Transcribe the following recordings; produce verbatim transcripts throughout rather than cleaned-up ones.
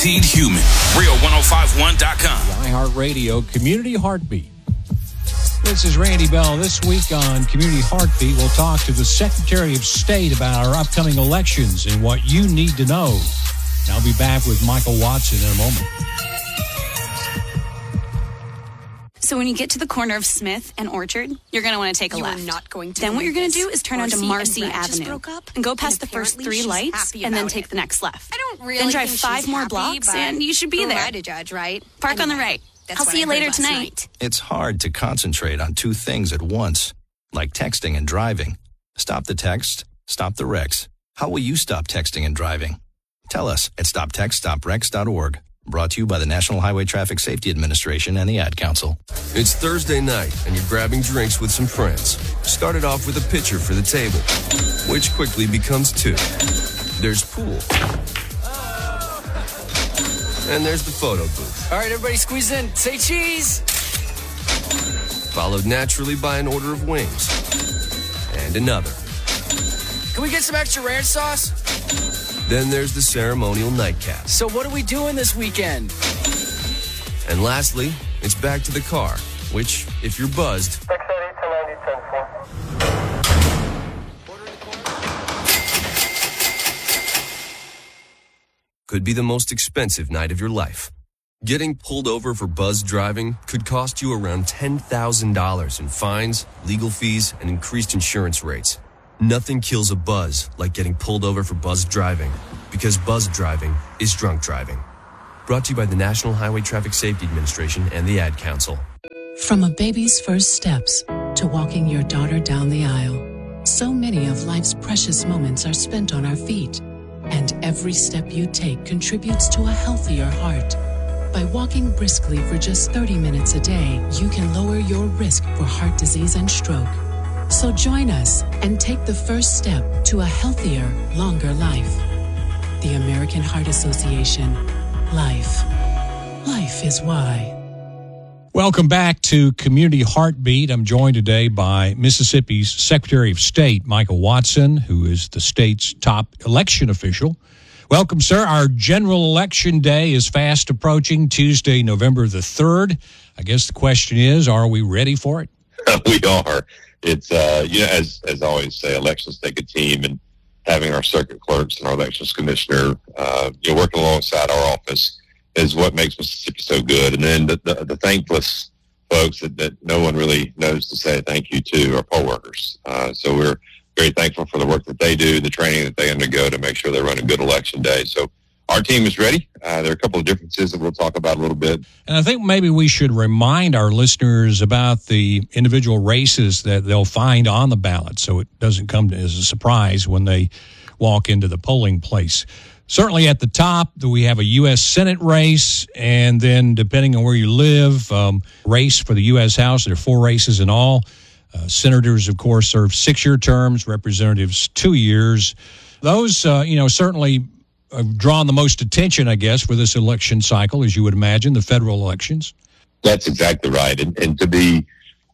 Guaranteed Human. Real ten fifty-one dot com. iHeartRadio Community Heartbeat. This is Randy Bell. This week on Community Heartbeat, we'll talk to the Secretary of State about our upcoming elections and what you need to know. And I'll be back with Michael Watson in a moment. So when you get to the corner of Smith and Orchard, you're going to want to take a you left. Are not going to then what you're going to do is turn onto Marcy and Avenue and go past the first three lights and then take it. the next left. I don't really Then drive think five she's more happy, blocks but and you should be who there. am I to judge, right? Park on the Anyway, right. that's I'll what see you I later heard last tonight. night. It's hard to concentrate on two things at once, like texting and driving. Stop the text, stop the wrecks. How will you stop texting and driving? Tell us at stop text stop wrecks dot org. Brought to you by the National Highway Traffic Safety Administration and the Ad Council. It's Thursday night, and you're grabbing drinks with some friends. Started off with a pitcher for the table, which quickly becomes two. There's pool. And there's the photo booth. All right, everybody squeeze in. Say cheese. Followed naturally by an order of wings. And another. Can we get some extra ranch sauce? Then there's the ceremonial nightcap. So what are we doing this weekend? And lastly, it's back to the car, which, if you're buzzed, could be the most expensive night of your life. Getting pulled over for buzzed driving could cost you around ten thousand dollars in fines, legal fees, and increased insurance rates. Nothing kills a buzz like getting pulled over for buzzed driving, because buzzed driving is drunk driving. Brought to you by the National Highway Traffic Safety Administration and the Ad Council. From a baby's first steps to walking your daughter down the aisle, so many of life's precious moments are spent on our feet. And every step you take contributes to a healthier heart. By walking briskly for just thirty minutes a day, you can lower your risk for heart disease and stroke. So join us and take the first step to a healthier, longer life. The American Heart Association. Life. Life is why. Welcome back to Community Heartbeat. I'm joined today by Mississippi's Secretary of State, Michael Watson, who is the state's top election official. Welcome, sir. Our general election day is fast approaching, Tuesday, November the third. I guess the question is, are we ready for it? We are. It's, uh, you know, as as I always say, elections take a team, and having our circuit clerks and our elections commissioner, uh, you know, working alongside our office is what makes Mississippi so good. And then the, the, the thankless folks that, that no one really knows to say thank you to are poll workers. Uh, so we're very thankful for the work that they do, the training that they undergo to make sure they run a good election day. So our team is ready. Uh, there are a couple of differences that we'll talk about a little bit. And I think maybe we should remind our listeners about the individual races that they'll find on the ballot so it doesn't come as a surprise when they walk into the polling place. Certainly at the top, we have a U S Senate race, and then depending on where you live, um, race for the U S House. There are four races in all. Uh, senators, of course, serve six-year terms, representatives two years. Those, uh, you know, certainly have drawn the most attention, I guess, for this election cycle, as you would imagine, the federal elections. That's exactly right. And, and to be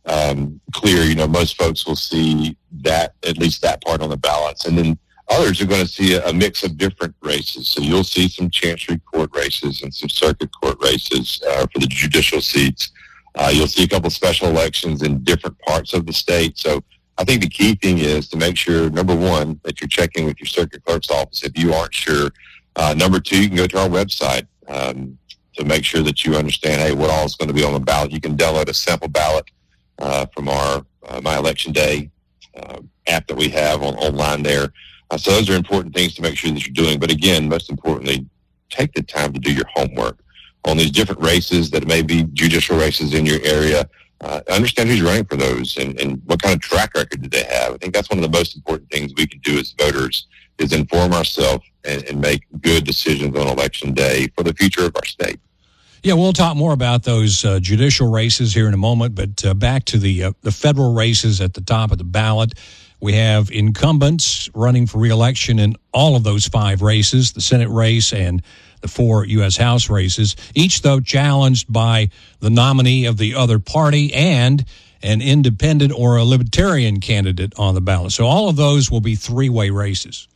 um, clear, you know, most folks will see that, at least that part on the ballots. And then others are going to see a, a mix of different races. So you'll see some chancery court races and some circuit court races uh, for the judicial seats. Uh, you'll see a couple of special elections in different parts of the state. So I think the key thing is to make sure, number one, that you're checking with your circuit clerk's office if you aren't sure. Uh, number two, you can go to our website um, to make sure that you understand, hey, what all is going to be on the ballot. You can download a sample ballot uh, from our uh, My Election Day uh, app that we have on, online there. Uh, so those are important things to make sure that you're doing. But again, most importantly, take the time to do your homework on these different races that may be judicial races in your area. Uh, understand who's running for those and, and what kind of track record do they have. I think that's one of the most important things we can do as voters is inform ourselves and, and make good decisions on election day for the future of our state. Yeah, we'll talk more about those uh, judicial races here in a moment, but uh, back to the uh, the federal races at the top of the ballot. We have incumbents running for re-election in all of those five races, the Senate race and the four U S House races, each, though, challenged by the nominee of the other party and an independent or a libertarian candidate on the ballot. So all of those will be three-way races.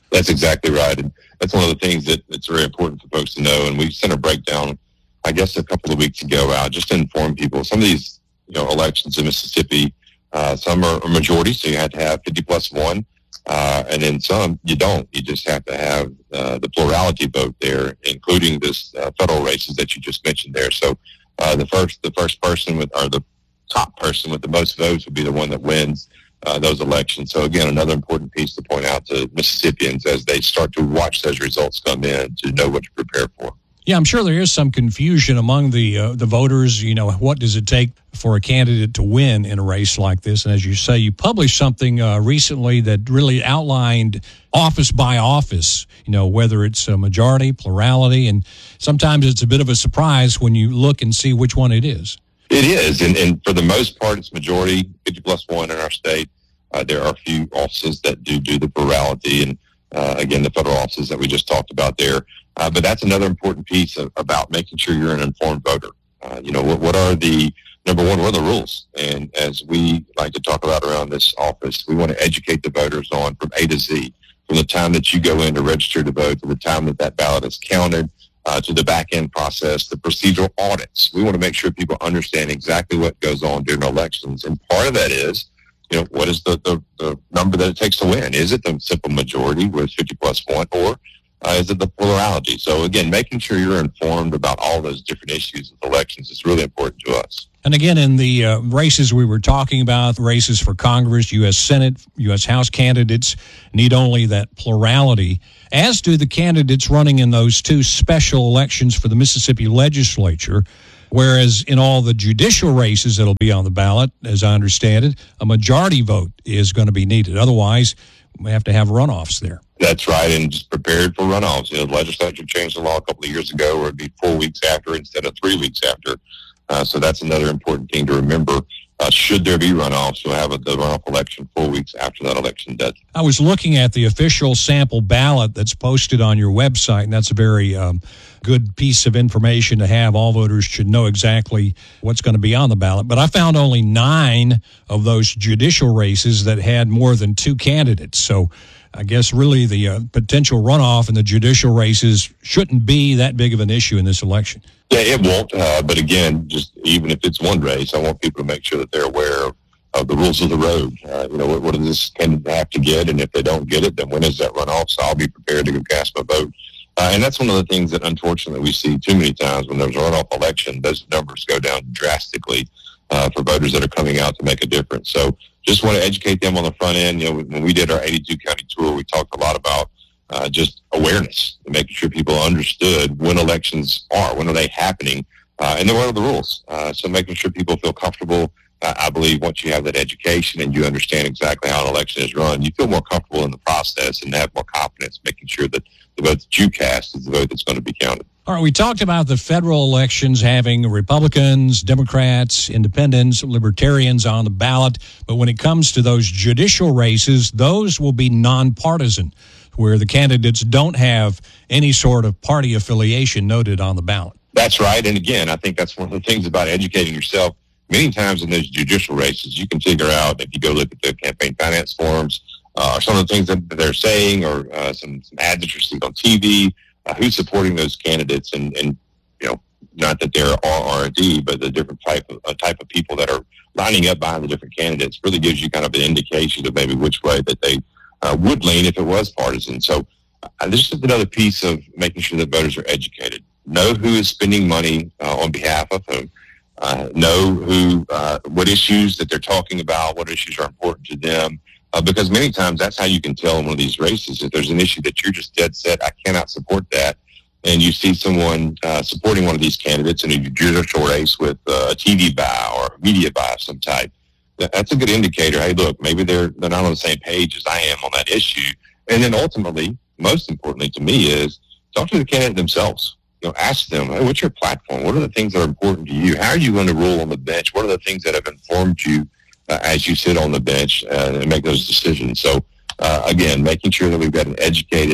That's exactly right. And that's one of the things that it's very important for folks to know. And we sent a breakdown, I guess, a couple of weeks ago out just to inform people. Some of these, you know, elections in Mississippi, uh, some are a majority, so you have to have fifty plus one. Uh, and then some you don't. You just have to have uh, the plurality vote there, including this uh, federal races that you just mentioned there. So uh, the first the first person with, or the top person with the most votes would be the one that wins uh, those elections. So again, another important piece to point out to Mississippians as they start to watch those results come in to know what to prepare for. Yeah, I'm sure there is some confusion among the uh, the voters. You know, what does it take for a candidate to win in a race like this? And as you say, you published something uh, recently that really outlined office by office, you know, whether it's a majority, plurality, and sometimes it's a bit of a surprise when you look and see which one it is. It is, and, and for the most part, it's majority, fifty plus one in our state. Uh, there are a few offices that do do the plurality, and uh, again, the federal offices that we just talked about there. Uh, but that's another important piece of, about making sure you're an informed voter. Uh, you know, what, what are the, number one, what are the rules? And as we like to talk about around this office, we want to educate the voters on from A to Z, from the time that you go in to register to vote to the time that that ballot is counted, uh, to the back-end process, the procedural audits. We want to make sure people understand exactly what goes on during elections. And part of that is, you know, what is the, the, the number that it takes to win? Is it the simple majority where it's fifty plus one, or Uh, is it the plurality? So again, making sure you're informed about all those different issues with elections is really important to us. And again, in the uh, races we were talking about, races for Congress, U S Senate, U S House candidates need only that plurality, as do the candidates running in those two special elections for the Mississippi legislature. Whereas in all the judicial races that'll be on the ballot, as I understand it, a majority vote is going to be needed. Otherwise, we have to have runoffs there. That's right, and just prepared for runoffs. You know, the legislature changed the law a couple of years ago where it'd be four weeks after instead of three weeks after. Uh, so that's another important thing to remember. Uh, should there be runoffs, you'll have a, the runoff election four weeks after that election deadline. I was looking at the official sample ballot that's posted on your website, and that's a very um, good piece of information to have. All voters should know exactly what's going to be on the ballot. But I found only nine of those judicial races that had more than two candidates. So I guess really the uh, potential runoff in the judicial races shouldn't be that big of an issue in this election. Yeah, it won't. Uh, but again, just even if it's one race, I want people to make sure that they're aware of, of the rules of the road. Uh, you know, what, what does this candidate have to get? And if they don't get it, then when is that runoff? So I'll be prepared to go cast my vote. Uh, and that's one of the things that unfortunately we see too many times when there's a runoff election, those numbers go down drastically uh, for voters that are coming out to make a difference. So just want to educate them on the front end. You know, when we did our eighty-two county tour, we talked a lot about uh, just awareness and making sure people understood when elections are, when are they happening, uh, and then what are the rules. Uh, so making sure people feel comfortable. Uh, I believe once you have that education and you understand exactly how an election is run, you feel more comfortable in the process and have more confidence making sure that the vote that you cast is the vote that's going to be counted. All right, we talked about the federal elections having Republicans, Democrats, Independents, Libertarians on the ballot, but when it comes to those judicial races, those will be nonpartisan, where the candidates don't have any sort of party affiliation noted on the ballot. That's right, and again, I think that's one of the things about educating yourself. Many times in those judicial races, you can figure out, if you go look at the campaign finance forms, uh, some of the things that they're saying, or uh, some, some ads that you're seeing on T V, uh, who's supporting those candidates, and, and you know, not that they're all R and D, but the different type of uh, type of people that are lining up behind the different candidates really gives you kind of an indication of maybe which way that they uh, would lean if it was partisan. So uh, this is another piece of making sure that voters are educated, know who is spending money uh, on behalf of whom. Uh, know who, uh, what issues that they're talking about, what issues are important to them, uh, because many times that's how you can tell in one of these races if there's an issue that you're just dead set, I cannot support that, and you see someone uh, supporting one of these candidates in a judicial race with uh, a T V buy or a media buy of some type. That's a good indicator. Hey, look, maybe they're they're not on the same page as I am on that issue. And then ultimately, most importantly to me, is talk to the candidate themselves. You know, ask them, hey, what's your platform? What are the things that are important to you? How are you going to rule on the bench? What are the things that have informed you uh, as you sit on the bench uh, and make those decisions? So, uh, again, making sure that we've got an educated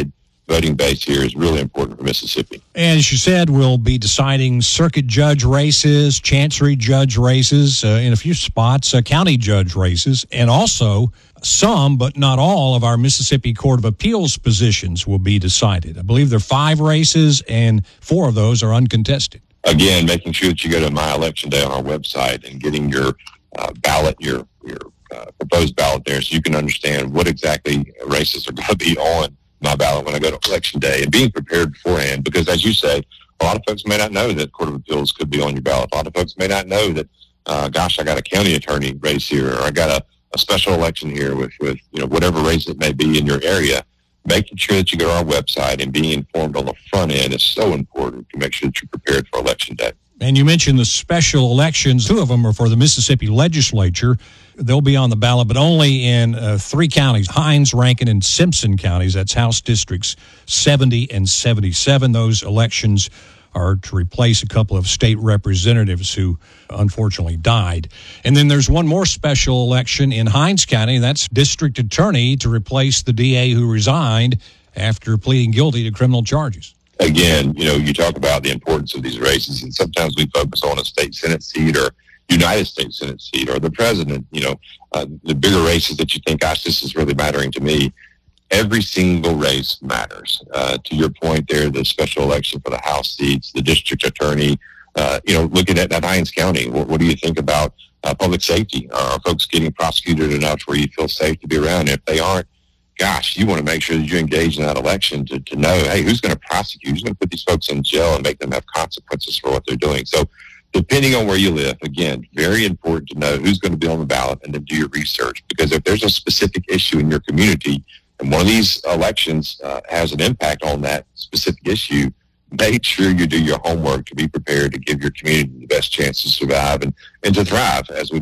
voting base here is really important for Mississippi. And as you said, we'll be deciding circuit judge races, chancery judge races, uh, in a few spots, uh, county judge races, and also some, but not all, of our Mississippi Court of Appeals positions will be decided. I believe there are five races, and four of those are uncontested. Again, making sure that you go to My Election Day on our website and getting your uh, ballot, your your uh, proposed ballot there, so you can understand what exactly races are going to be on my ballot when I go to Election Day, and being prepared beforehand, because as you say, a lot of folks may not know that Court of Appeals could be on your ballot. A lot of folks may not know that, uh, gosh, I got a county attorney race here, or I got a, a special election here with, with, you know, whatever race it may be in your area. Making sure that you go to our website and being informed on the front end is so important to make sure that you're prepared for Election Day. And you mentioned the special elections. Two of them are for the Mississippi legislature. They'll be on the ballot, but only in uh, three counties, Hinds, Rankin, and Simpson counties. That's House Districts seventy and seventy-seven. Those elections are to replace a couple of state representatives who unfortunately died. And then there's one more special election in Hinds County. That's district attorney to replace the D A who resigned after pleading guilty to criminal charges. Again, you know, you talk about the importance of these races, and sometimes we focus on a state Senate seat or United States Senate seat or the president, you know, uh, the bigger races that you think, gosh, this is really mattering to me. Every single race matters. Uh, to your point there, the special election for the House seats, the district attorney, uh, you know, looking at that Hinds County, what, what do you think about uh, public safety? Are folks getting prosecuted enough where you feel safe to be around? If they aren't, gosh, you want to make sure that you engage in that election to, to know, hey, who's going to prosecute? Who's going to put these folks in jail and make them have consequences for what they're doing? So depending on where you live, again, very important to know who's going to be on the ballot and then do your research. Because if there's a specific issue in your community and one of these elections uh, has an impact on that specific issue, make sure you do your homework to be prepared to give your community the best chance to survive and, and to thrive as we